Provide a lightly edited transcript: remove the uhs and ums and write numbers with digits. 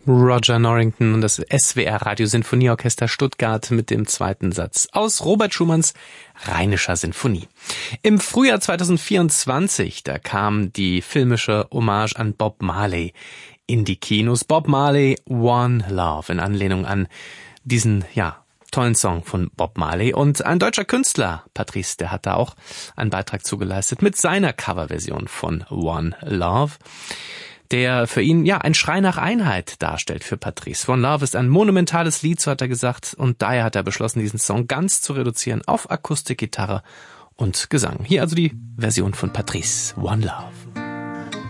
Roger Norrington und das SWR Radiosinfonieorchester Stuttgart mit dem zweiten Satz aus Robert Schumanns Rheinischer Sinfonie. Im Frühjahr 2024, da kam die filmische Hommage an Bob Marley in die Kinos. Bob Marley, One Love, in Anlehnung an diesen, tollen Song von Bob Marley. Und ein deutscher Künstler, Patrice, der hat da auch einen Beitrag zugeleistet mit seiner Coverversion von One Love, der für ihn ein Schrei nach Einheit darstellt für Patrice. One Love ist ein monumentales Lied, so hat er gesagt, und daher hat er beschlossen, diesen Song ganz zu reduzieren auf Akustikgitarre und Gesang. Hier also die Version von Patrice, One Love.